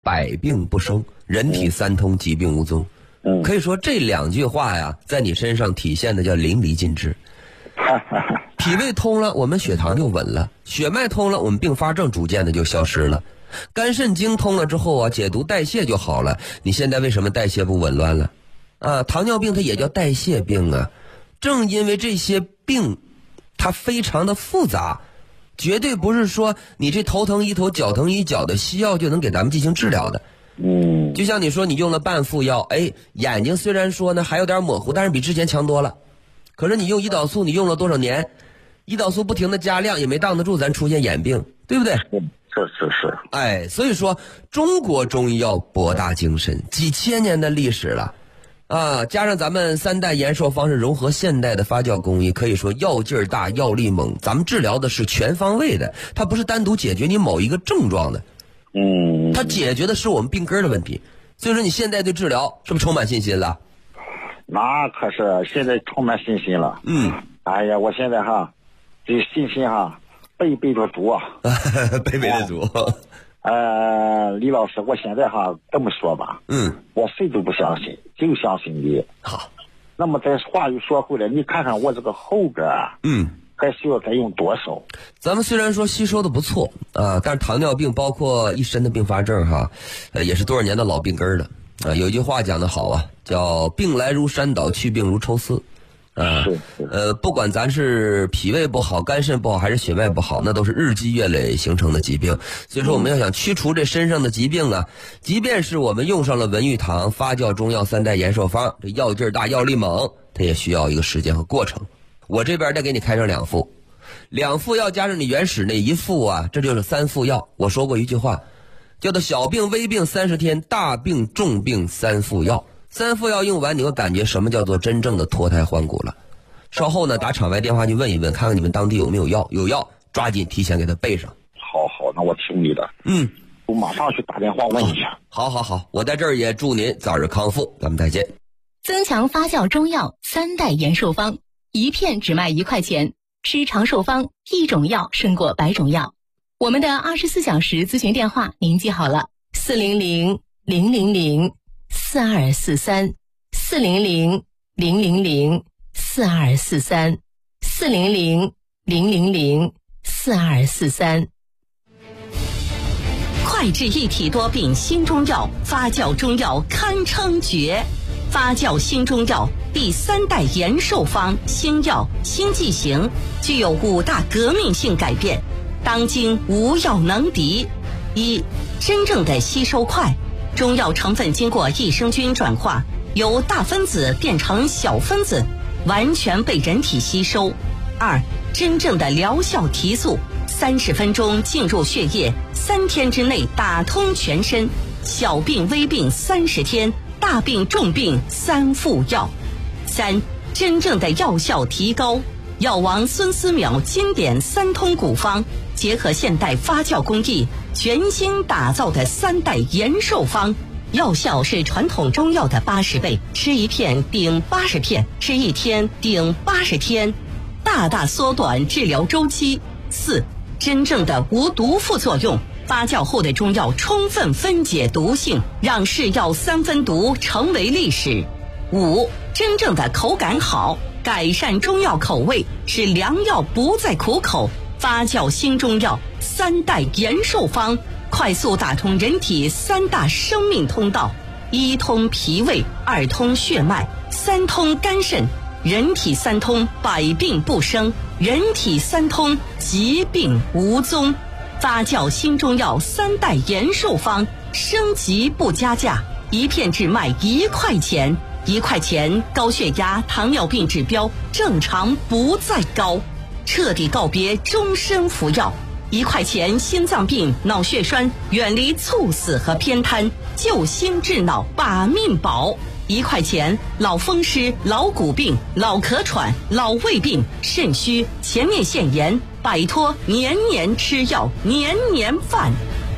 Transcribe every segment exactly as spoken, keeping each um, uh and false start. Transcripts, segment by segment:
百病不生，人体三通，疾病无踪。嗯，可以说这两句话呀，在你身上体现的叫淋漓尽致。脾胃通了，我们血糖就稳了；血脉通了，我们并发症逐渐的就消失了；肝肾经通了之后啊，解毒代谢就好了。你现在为什么代谢不紊乱了？啊，糖尿病它也叫代谢病啊。正因为这些病，它非常的复杂，绝对不是说你这头疼一头脚疼一脚的西药就能给咱们进行治疗的。嗯，就像你说你用了半副药，哎，眼睛虽然说呢还有点模糊，但是比之前强多了。可是你用胰岛素，你用了多少年？胰岛素不停的加量，也没挡得住咱出现眼病，对不对？ 是是是。 哎，所以说中国中医药博大精深，几千年的历史了。啊，加上咱们三代延寿方是融合现代的发酵工艺，可以说药劲儿大，药力猛。咱们治疗的是全方位的，它不是单独解决你某一个症状的，嗯，它解决的是我们病根的问题。所以说你现在对治疗是不是充满信心了？ 那可是现在充满信心了。嗯，哎呀，我现在哈，这信心哈倍倍的足啊， 倍倍的足。 呃，李老师，我现在哈这么说吧，嗯，我谁都不相信，就相信你。 好， 那么再话又说回来，你看看我这个后边啊，嗯，还需要再用多少？ 咱们虽然说吸收的不错啊，但是糖尿病包括一身的并发症哈，呃，也是多少年的老病根了啊。有一句话讲得好啊，叫病来如山倒，去病如抽丝。啊，呃，不管咱是脾胃不好、肝肾不好，还是血脉不好，那都是日积月累形成的疾病。所以说，我们要想驱除这身上的疾病啊，即便是我们用上了文玉堂发酵中药三代延寿方，这药劲儿大、药力猛，它也需要一个时间和过程。我这边再给你开上两副，两副药加上你原始那一副啊，这就是三副药。我说过一句话，叫做小病微病三十天，大病重病三副药。三副药用完，你会感觉什么叫做真正的脱胎换骨了。稍后呢，打场外电话去问一问，看看你们当地有没有药，有药抓紧提前给他备上。 好好，那我听你的。嗯，我马上去打电话问一下。 好好好，我在这儿也祝您早日康复，咱们再见。 增强发酵中药三代延寿方，一片只卖一块钱，吃长寿方，一种药胜过百种药。我们的二十四小时咨询电话您记好了，四零零零零零四二四三，四零零零零零四二四三，四零零零零零四二四三。 快治一体多病新中药，发酵中药堪称绝。发酵新中药第三代延寿方新药新剂型，具有五大革命性改变，当今无药能敌。一、真正的吸收快，中药成分经过益生菌转化，由大分子变成小分子，完全被人体吸收。二、真正的疗效提速，三十分钟进入血液，三天之内打通全身，小病微病三十天，大病重病三副药。三、真正的药效提高，药王孙思邈经典三通古方，结合现代发酵工艺，全新打造的三代延寿方，药效是传统中药的八十倍，吃一片顶八十片，吃一天顶八十天，大大缩短治疗周期。四、真正的无毒副作用，发酵后的中药充分分解毒性，让是药三分毒成为历史。五、真正的口感好，改善中药口味，使良药不再苦口。发酵新中药三代延寿方，快速打通人体三大生命通道：一通脾胃，二通血脉，三通肝肾。人体三通，百病不生；人体三通，疾病无踪。发酵新中药三代延寿方，升级不加价，一片只卖一块钱。一块钱，高血压、糖尿病指标正常不再高，彻底告别终身服药。一块钱，心脏病、脑血栓远离猝死和偏瘫，救心治脑把命保。一块钱，老风湿、老骨病、老咳喘、老胃病、肾虚、前列腺炎，摆脱年年吃药、年年犯。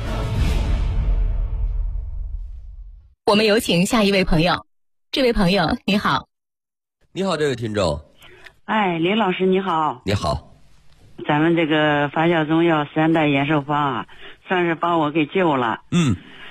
我们有请下一位朋友。这位朋友你好。 你好，这位听众。 哎，林老师你好。 你好。 咱们这个发酵中药三代延寿方啊，算是把我给救了。嗯。